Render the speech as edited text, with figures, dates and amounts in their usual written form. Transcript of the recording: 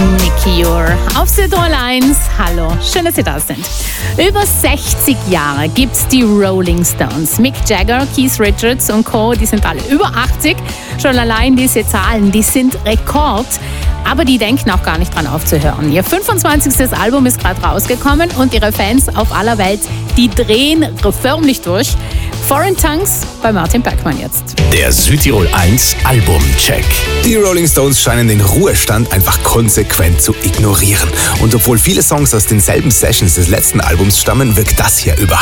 Nicky Ure auf Südtirol 1. Hallo, schön, dass Sie da sind. Über 60 Jahre gibt's die Rolling Stones. Mick Jagger, Keith Richards und Co., die sind alle über 80. Schon allein diese Zahlen, die sind Rekord. Aber die denken auch gar nicht dran aufzuhören. Ihr 25. Album ist gerade rausgekommen und ihre Fans auf aller Welt, die drehen förmlich durch. Foreign Tongues bei Martin Bergmann jetzt. Der Südtirol 1 Albumcheck. Die Rolling Stones scheinen den Ruhestand einfach konsequent zu ignorieren. Und obwohl viele Songs aus denselben Sessions des letzten Albums stammen, wirkt das hier überhaupt